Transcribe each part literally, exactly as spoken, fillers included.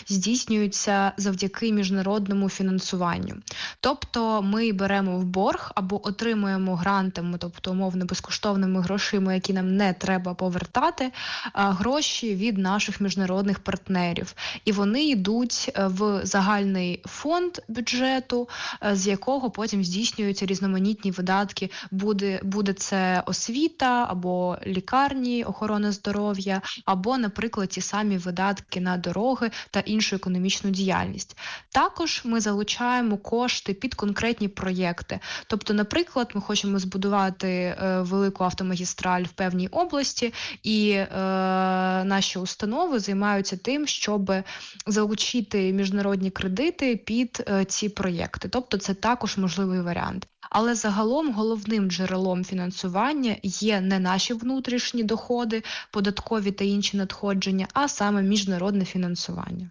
здійснюються завдяки міжнародному фінансуванню. Тобто ми беремо в борг або отримуємо грантами, тобто умовно безкоштовними грошима, які нам не треба повертати, гроші від наших міжнародних партнерів. І вони йдуть в загальний фонд бюджету, з якого потім здійснюються різноманітні видатки. Буде, буде це освіта, або лікарні, охорона здоров'я, або, наприклад, ті самі видатки на дороги та іншу економічну діяльність. Також ми залучаємо кошти під конкретні проєкти. Тобто, наприклад, ми хочемо збудувати е, велику автомагістраль в певній області, і е, наші установи займаються тим, щоб залучити міжнародні кредити під е, ці проєкти. Тобто, це також можливий варіант. Але загалом головним джерелом фінансування є не наші внутрішні доходи, податкові та інші надходження, а саме міжнародне фінансування.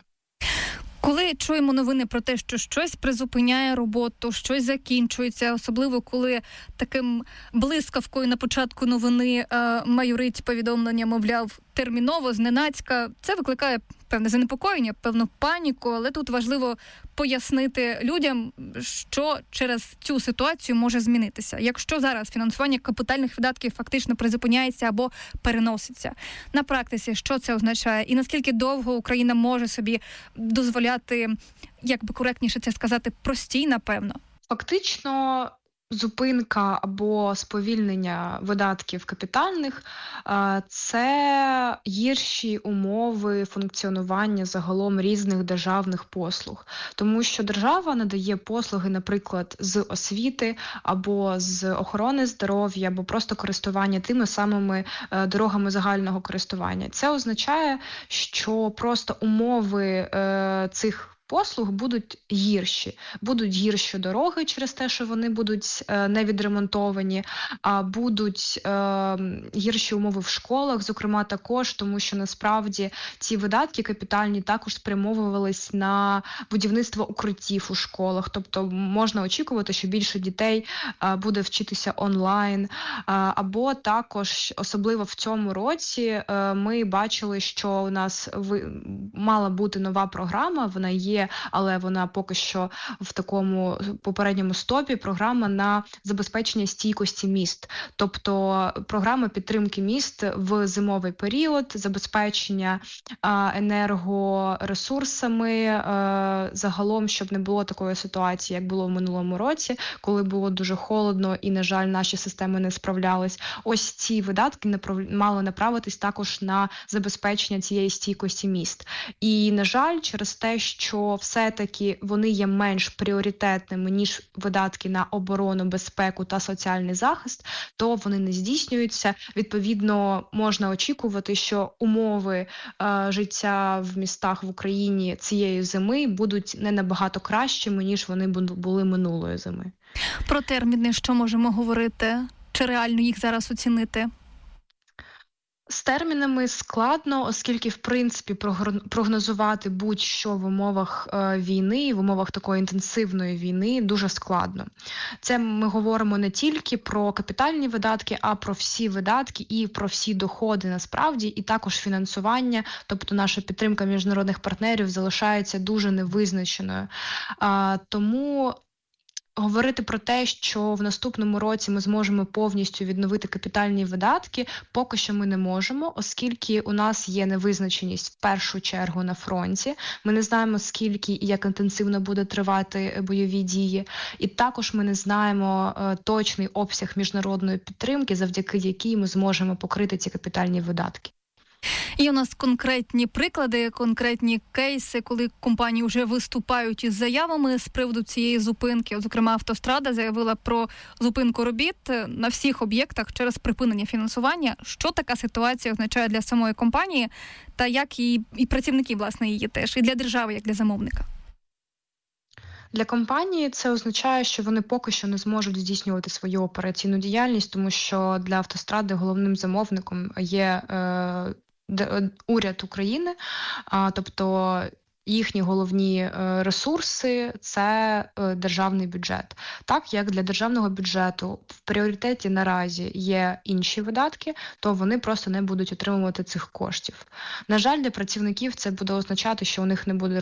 Коли чуємо новини про те, що щось призупиняє роботу, щось закінчується, особливо коли таким блискавкою на початку новини е, майорить повідомлення, мовляв, терміново, зненацька, це викликає певне занепокоєння, певну паніку, але тут важливо пояснити людям, що через цю ситуацію може змінитися. Якщо зараз фінансування капітальних видатків фактично призупиняється або переноситься. На практиці, що це означає? І наскільки довго Україна може собі дозволяти, як би коректніше це сказати, простій, напевно? Фактично, зупинка або сповільнення видатків капітальних – це гірші умови функціонування загалом різних державних послуг. Тому що держава надає послуги, наприклад, з освіти або з охорони здоров'я, або просто користування тими самими дорогами загального користування. Це означає, що просто умови цих послуг будуть гірші. Будуть гірші дороги через те, що вони будуть е, не відремонтовані, а будуть е, гірші умови в школах, зокрема також, тому що насправді ці видатки капітальні також спрямовувались на будівництво укриттів у школах. Тобто можна очікувати, що більше дітей е, буде вчитися онлайн. Е, або також, особливо в цьому році, е, ми бачили, що у нас ви, мала бути нова програма, вона є, але вона поки що в такому попередньому стопі, програма на забезпечення стійкості міст. Тобто програма підтримки міст в зимовий період, забезпечення а, енергоресурсами, а, загалом, щоб не було такої ситуації, як було в минулому році, коли було дуже холодно і, на жаль, наші системи не справлялись. Ось ці видатки направ... мали направитись також на забезпечення цієї стійкості міст. І, на жаль, через те, що все-таки вони є менш пріоритетними, ніж видатки на оборону, безпеку та соціальний захист, то вони не здійснюються. Відповідно, можна очікувати, що умови е, життя в містах в Україні цієї зими будуть не набагато кращими, ніж вони були минулої зими. Про терміни що можемо говорити? Чи реально їх зараз оцінити? З термінами складно, оскільки, в принципі, прогнозувати будь-що в умовах е, війни, в умовах такої інтенсивної війни дуже складно. Це ми говоримо не тільки про капітальні видатки, а про всі видатки і про всі доходи насправді, і також фінансування, тобто наша підтримка міжнародних партнерів залишається дуже невизначеною. А, тому говорити про те, що в наступному році ми зможемо повністю відновити капітальні видатки, поки що ми не можемо, оскільки у нас є невизначеність в першу чергу на фронті. Ми не знаємо, скільки і як інтенсивно буде тривати бойові дії. І також ми не знаємо е, точний обсяг міжнародної підтримки, завдяки якій ми зможемо покрити ці капітальні видатки. Є у нас конкретні приклади, конкретні кейси, коли компанії вже виступають із заявами з приводу цієї зупинки. Зокрема, автострада заявила про зупинку робіт на всіх об'єктах через припинення фінансування. Що така ситуація означає для самої компанії та як і, і працівників, власне, її теж, і для держави, як для замовника? Для компанії це означає, що вони поки що не зможуть здійснювати свою операційну діяльність, тому що для автостради головним замовником є е, уряд України, а, тобто їхні головні ресурси – це державний бюджет. Так, як для державного бюджету в пріоритеті наразі є інші видатки, то вони просто не будуть отримувати цих коштів. На жаль, для працівників це буде означати, що у них не буде